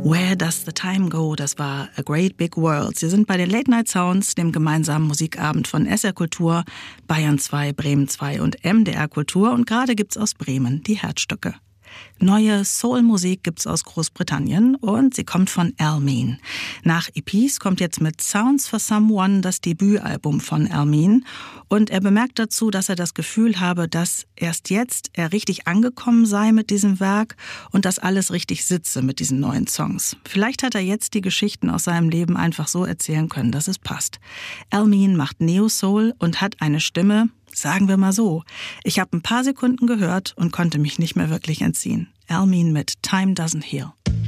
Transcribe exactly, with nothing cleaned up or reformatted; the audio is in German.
Where Does the Time Go? Das war A Great Big World. Sie sind bei den Late Night Sounds, dem gemeinsamen Musikabend von S R Kultur, Bayern zwei, Bremen zwei und M D R Kultur. Und gerade gibt's aus Bremen die Herzstücke. Neue Soul-Musik gibt's aus Großbritannien und sie kommt von Almeen. Nach E Ps kommt jetzt mit Sounds for Someone das Debütalbum von Almeen. Und er bemerkt dazu, dass er das Gefühl habe, dass erst jetzt er richtig angekommen sei mit diesem Werk und dass alles richtig sitze mit diesen neuen Songs. Vielleicht hat er jetzt die Geschichten aus seinem Leben einfach so erzählen können, dass es passt. Almeen macht Neo-Soul und hat eine Stimme, sagen wir mal so, ich habe ein paar Sekunden gehört und konnte mich nicht mehr wirklich entziehen. Almeen mit Time Doesn't Heal.